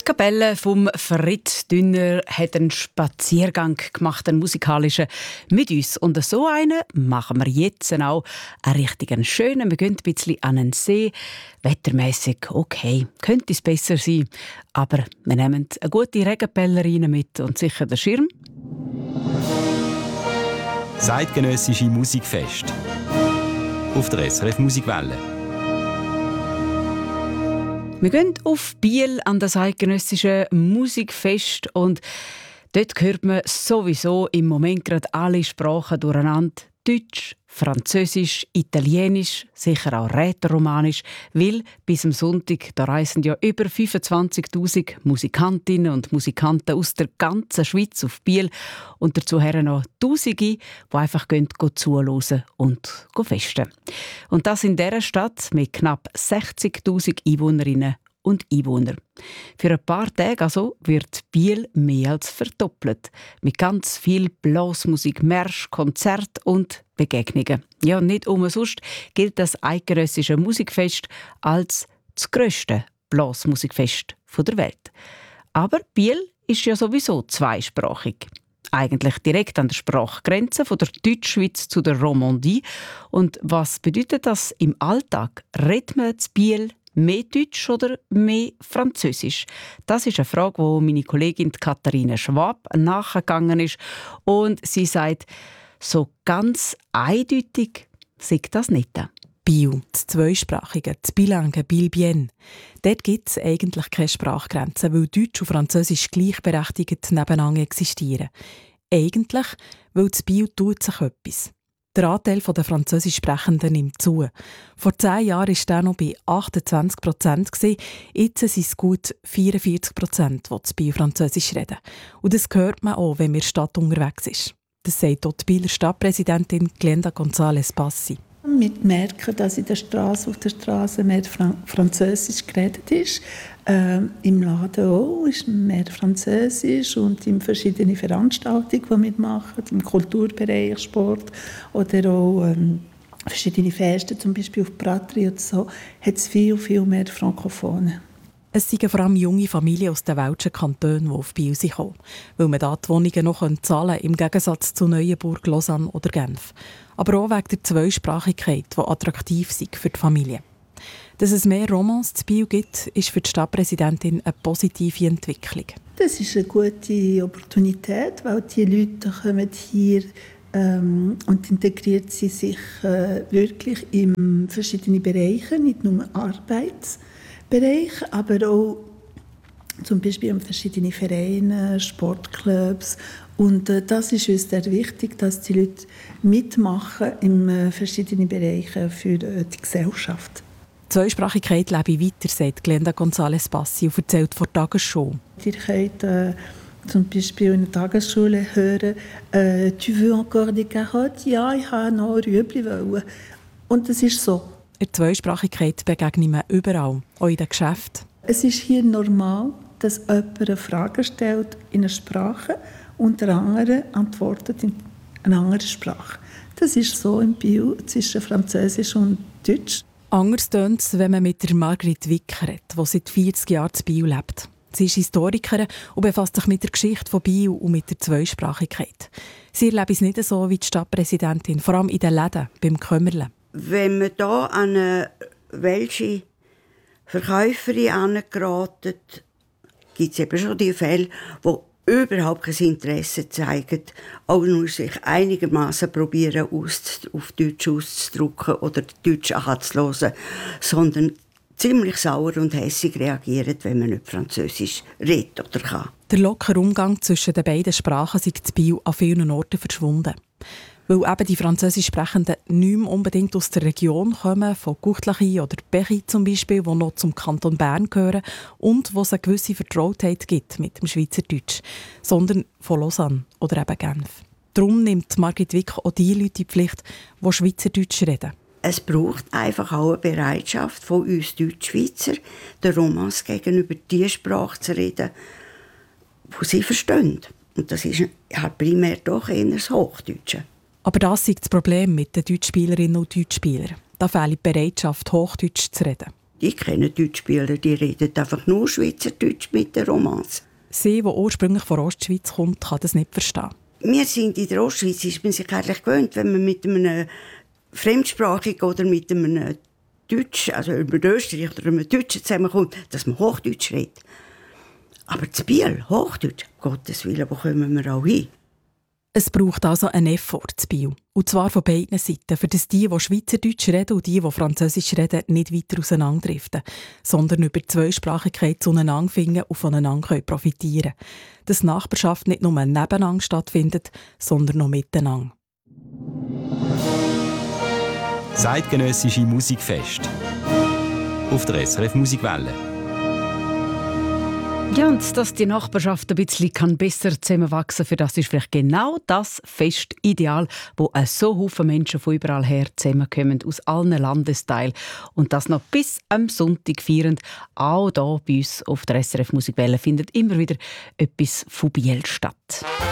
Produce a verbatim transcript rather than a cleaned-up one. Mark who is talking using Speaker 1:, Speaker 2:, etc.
Speaker 1: Kapelle vom Fritz Dünner hat einen Spaziergang gemacht, einen musikalischen, mit uns. Und so einen machen wir jetzt auch. Einen richtigen schönen. Wir gehen ein bisschen an den See. Wettermässig okay, könnte es besser sein. Aber wir nehmen eine gute Regenpellerine mit und sicher den Schirm.
Speaker 2: Zeitgenössische Musikfest auf der S R F Musikwelle.
Speaker 1: Wir gehen auf Biel an das eidgenössische Musikfest und dort hört man sowieso im Moment gerade alle Sprachen durcheinander. Deutsch, Französisch, Italienisch, sicher auch Rätoromanisch, weil bis am Sonntag da reisen ja über fünfundzwanzigtausend Musikantinnen und Musikanten aus der ganzen Schweiz auf Biel und dazu noch Tausende, die einfach gehen, gehen zuhören und festen. Und das in dieser Stadt mit knapp sechzigtausend Einwohnerinnen und Einwohner. Für ein paar Tage also wird Biel mehr als verdoppelt. Mit ganz viel Blasmusik, Märsch, Konzert und Begegnungen. Ja, nicht umsonst gilt das eidgenössische Musikfest als das grösste Blasmusikfest der Welt. Aber Biel ist ja sowieso zweisprachig. Eigentlich direkt an der Sprachgrenze von der Deutschschweiz zu der Romandie. Und was bedeutet das im Alltag? Redet man in Biel mehr Deutsch oder mehr Französisch? Das ist eine Frage, die meine Kollegin Katharina Schwab nachgegangen ist. Und sie sagt, so ganz eindeutig sagt das nicht.
Speaker 3: Biel, das Zweisprachige, das Bilingue, Biel-Bien. Dort gibt es eigentlich keine Sprachgrenzen, weil Deutsch und Französisch gleichberechtigt nebeneinander existieren. Eigentlich, weil das Biel tut sich etwas. Der Anteil der Französischsprechenden nimmt zu. Vor zehn Jahren war der noch bei achtundzwanzig Prozent. Jetzt sind es gut vierundvierzig Prozent, die das Biel Französisch reden. Und das hört man auch, wenn man in der Stadt unterwegs ist. Das sagt auch die Bieler Stadtpräsidentin Glenda González Passi.
Speaker 4: Wir merken, dass in der Straße, auf der Straße mehr Fran- Französisch geredet ist. Ähm, Im Laden auch ist mehr Französisch und in verschiedenen Veranstaltungen, die wir machen, im Kulturbereich, Sport oder auch ähm, verschiedene Feste, zum Beispiel auf Pratri und so, hat es viel, viel mehr Frankophone.
Speaker 3: Es sind vor allem junge Familien aus den welschen Kantonen, die auf Biel kommen, weil man da die Wohnungen noch zahlen kann, im Gegensatz zu Neuenburg, Lausanne oder Genf. Aber auch wegen der Zweisprachigkeit, die attraktiv ist für die Familie. Dass es mehr Romans zu Biel gibt, ist für die Stadtpräsidentin eine positive Entwicklung.
Speaker 4: Das ist eine gute Opportunität, weil die Leute kommen hier ähm, und integrieren sie sich äh, wirklich in verschiedene Bereiche, nicht nur Arbeitsbereich, aber auch zum Beispiel in verschiedenen Vereinen, Sportclubs. Und äh, das ist uns sehr wichtig, dass die Leute mitmachen in äh, verschiedenen Bereichen für äh, die Gesellschaft.
Speaker 3: Die Zweisprachigkeit lebe weiter, sagt Glenda González Passi und erzählt von der Tagesschau.
Speaker 4: Ihr könnt äh, zum Beispiel in der Tagesschule hören, äh, «Tu veux encore des carottes?» «Ja, ich habe noch Rüebli wollen.» Und das ist so.
Speaker 3: In der Zweisprachigkeit begegnet man überall, auch in den Geschäften.
Speaker 4: Es ist hier normal, dass jemand eine Frage stellt in einer Sprache und der andere antwortet in einer anderen Sprache. Das ist so im Biel zwischen Französisch und Deutsch.
Speaker 3: Anders tönt es, wenn man mit der Margrit Wick redet, die seit vierzig Jahren in Biel lebt. Sie ist Historikerin und befasst sich mit der Geschichte von Biel und mit der Zweisprachigkeit. Sie erlebt es nicht so wie die Stadtpräsidentin, vor allem in den Läden, beim Kömmerle.
Speaker 5: Wenn man da an eine welsche Verkäuferin herangeratet, gibt es eben schon die Fälle, wo überhaupt kein Interesse zeigen, auch nur sich einigermaßen probieren, aus, auf Deutsch auszudrücken oder Deutsch anzuhören, sondern ziemlich sauer und hässig reagieren, wenn man nicht Französisch redet oder kann.
Speaker 3: Der lockere Umgang zwischen den beiden Sprachen ist in Biel an vielen Orten verschwunden. Weil eben die Französischsprechenden nicht mehr unbedingt aus der Region kommen, von Guchtlachi oder Bechy zum Beispiel, die noch zum Kanton Bern gehören und wo es eine gewisse Vertrautheit gibt mit dem Schweizerdeutsch, sondern von Lausanne oder eben Genf. Darum nimmt Margrit Wick auch die Leute in die Pflicht, die Schweizerdeutsch reden.
Speaker 5: Es braucht einfach auch eine Bereitschaft von uns Deutschschweizer, den Romans gegenüber die Sprache zu reden, die sie verstehen. Und das ist ja primär doch eher das Hochdeutsche.
Speaker 3: Aber das ist das Problem mit den Deutschspielerinnen und Deutschspielern. Da fehlt die Bereitschaft, Hochdeutsch zu reden.
Speaker 5: Die kennen Deutschspieler, die reden einfach nur Schweizerdeutsch mit der Romanze.
Speaker 3: Sie, die ursprünglich von Ostschweiz kommt, kann das nicht verstehen.
Speaker 5: Wir sind in der Ostschweiz, ist man sich eigentlich gewöhnt, wenn man mit einem Fremdsprachigen oder mit einem Deutsch, also über Österreich oder einem Deutschen zusammenkommt, dass man Hochdeutsch redet. Aber in Biel, Hochdeutsch, um Gottes Willen, wo kommen wir auch hin?
Speaker 3: Es braucht also einen Effort zu Biel. Und zwar von beiden Seiten, für das die, die Schweizerdeutsch reden und die, die Französisch reden, nicht weiter auseinanderdriften, sondern über die Zweisprachigkeit zueinander finden und voneinander profitieren können. Dass Nachbarschaft nicht nur nebeneinander stattfindet, sondern noch miteinander.
Speaker 2: Zeitgenössische Musikfest. Auf der S R F Musikwelle.
Speaker 1: Ja, und dass die Nachbarschaft ein bisschen kann besser zusammenwachsen kann, für das ist vielleicht genau das Festideal, wo so viele Menschen von überall her zusammenkommen, aus allen Landesteilen. Und das noch bis am Sonntag feierend. Auch hier bei uns auf der S R F Musikwelle findet immer wieder etwas von Biel statt.